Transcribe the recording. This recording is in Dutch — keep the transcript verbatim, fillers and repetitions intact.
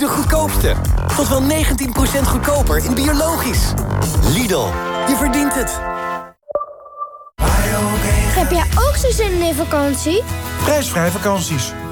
de goedkoopste. Tot wel negentien procent goedkoper in biologisch. Lidl, je verdient het. Heb jij ook zo zin in vakantie? Prijsvrij vakanties.